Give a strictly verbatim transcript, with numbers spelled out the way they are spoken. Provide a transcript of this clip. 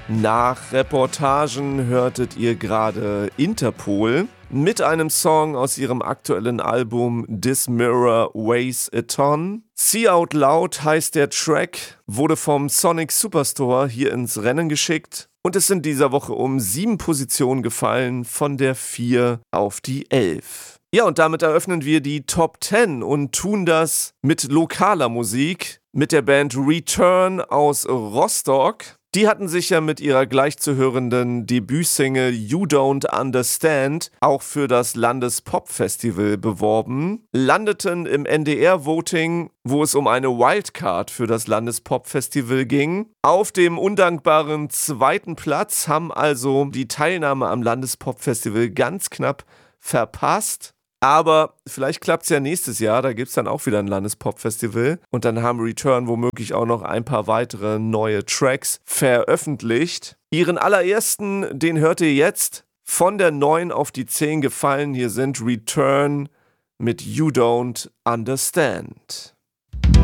Nach Reportagen hörtet ihr gerade Interpol mit einem Song aus ihrem aktuellen Album This Mirror Weighs a Ton. See Out Loud heißt der Track, wurde vom Sonic Superstore hier ins Rennen geschickt und ist in dieser Woche um sieben Positionen gefallen, von der vier auf die elf. Ja, und damit eröffnen wir die Top zehn und tun das mit lokaler Musik, mit der Band Return aus Rostock. Die hatten sich ja mit ihrer gleichzuhörenden Debütsingle You Don't Understand auch für das Landespop-Festival beworben, landeten im N D R-Voting, wo es um eine Wildcard für das Landespop-Festival ging. Auf dem undankbaren zweiten Platz, haben also die Teilnahme am Landespop-Festival ganz knapp verpasst. Aber vielleicht klappt es ja nächstes Jahr, da gibt es dann auch wieder ein Landespop-Festival. Und dann haben Return womöglich auch noch ein paar weitere neue Tracks veröffentlicht. Ihren allerersten, den hört ihr jetzt, von der neun auf die zehn gefallen. Hier sind Return mit You Don't Understand.